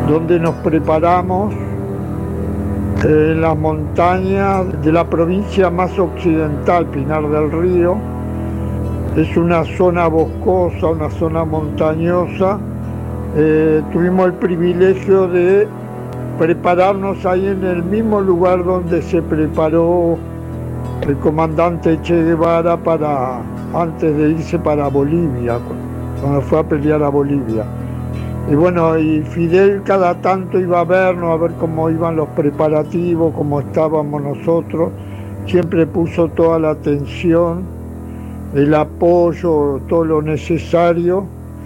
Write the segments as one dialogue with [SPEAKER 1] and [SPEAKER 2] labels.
[SPEAKER 1] donde nos preparamos en las montañas de la provincia más occidental, Pinar del Río. Es una zona boscosa, una zona montañosa. Tuvimos el privilegio de prepararnos ahí en el mismo lugar donde se preparó el comandante Che Guevara antes de irse para Bolivia, cuando fue a pelear a Bolivia. Y bueno, y Fidel cada tanto iba a vernos, a ver cómo iban los preparativos, cómo estábamos nosotros. Siempre puso toda la atención, el apoyo, todo lo necesario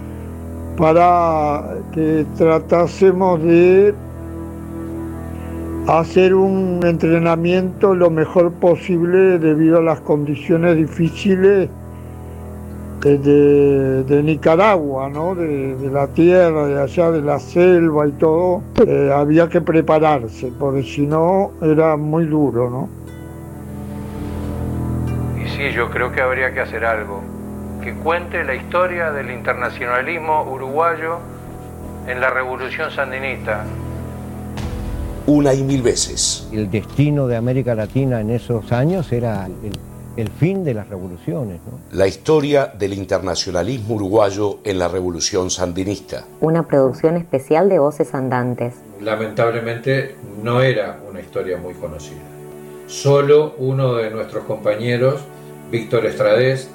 [SPEAKER 1] para que tratásemos de hacer un entrenamiento lo mejor posible debido a las condiciones difíciles de Nicaragua, ¿no? De la tierra, de allá, de la selva y todo. Había que prepararse, porque si no era muy duro, ¿no?
[SPEAKER 2] Y sí, yo creo que habría que hacer algo, que cuente la historia del internacionalismo uruguayo en la Revolución Sandinista.
[SPEAKER 3] Una y mil veces.
[SPEAKER 4] El destino de América Latina en esos años era el fin de las revoluciones, ¿no?
[SPEAKER 3] La historia del internacionalismo uruguayo en la Revolución Sandinista.
[SPEAKER 5] Una producción especial de Voces Andantes.
[SPEAKER 2] Lamentablemente no era una historia muy conocida. Solo uno de nuestros compañeros, Víctor Estradet,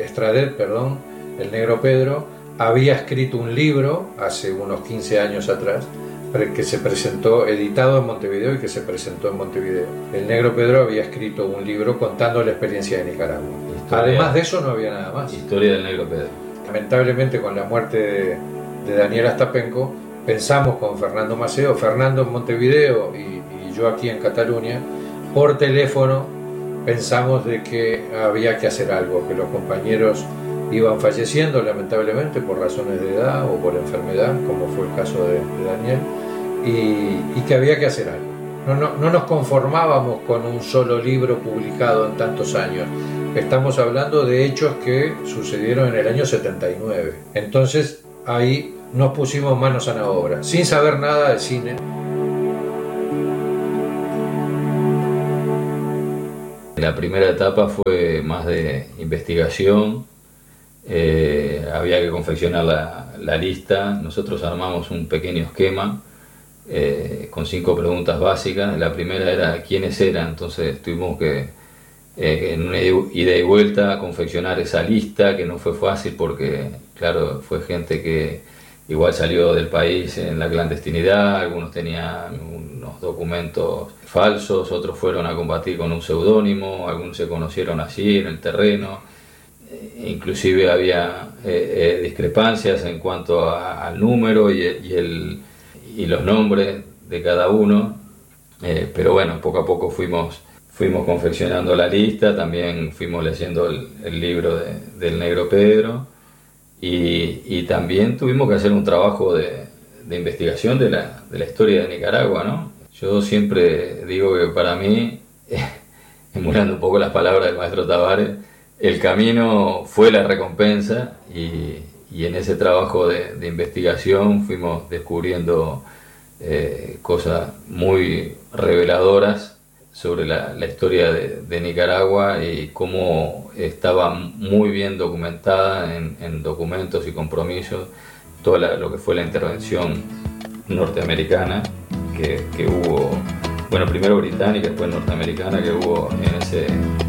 [SPEAKER 2] el Negro Pedro, había escrito un libro hace unos 15 años atrás, que se presentó, editado en Montevideo y que se presentó en Montevideo. El Negro Pedro había escrito un libro contando la experiencia de Nicaragua. Además de eso no había nada más.
[SPEAKER 6] Historia del Negro Pedro.
[SPEAKER 2] Lamentablemente con la muerte de Daniel Astapenco, pensamos con Fernando Maceo, Fernando en Montevideo y yo aquí en Cataluña, por teléfono pensamos de que había que hacer algo, que los compañeros iban falleciendo lamentablemente por razones de edad o por enfermedad, como fue el caso de Daniel, y que había que hacer algo. No nos conformábamos con un solo libro publicado en tantos años. Estamos hablando de hechos que sucedieron en el año 79. Entonces ahí nos pusimos manos a la obra, sin saber nada de cine.
[SPEAKER 6] La primera etapa fue más de investigación. Había que confeccionar la lista. Nosotros armamos un pequeño esquema con 5 preguntas básicas. La primera era quiénes eran, entonces tuvimos que en una ida y vuelta confeccionar esa lista, que no fue fácil porque claro, fue gente que igual salió del país en la clandestinidad, algunos tenían unos documentos falsos, otros fueron a combatir con un seudónimo, algunos se conocieron allí en el terreno. Inclusive había discrepancias en cuanto al número y los nombres de cada uno, pero bueno, poco a poco fuimos confeccionando la lista, también fuimos leyendo el libro del Negro Pedro y también tuvimos que hacer un trabajo de investigación de la historia de Nicaragua, ¿no? Yo siempre digo que para mí, emulando un poco las palabras del maestro Tavares, el camino fue la recompensa y en ese trabajo de investigación fuimos descubriendo cosas muy reveladoras sobre la historia de Nicaragua y cómo estaba muy bien documentada en documentos y compromisos todo lo que fue la intervención norteamericana que hubo, bueno, primero británica, después norteamericana, que hubo en ese